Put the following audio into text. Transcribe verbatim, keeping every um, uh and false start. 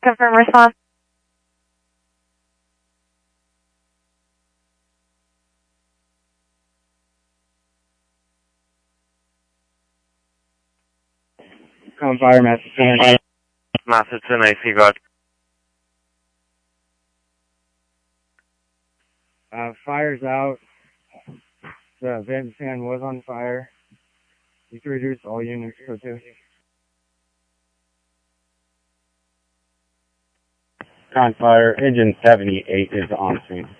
confirm response. Come fire, Massachusetts. Massachusetts, I C got. Uh, fire's out. The vent fan was on fire. You can reduce all units to two. On fire. Engine seventy-eight is on scene.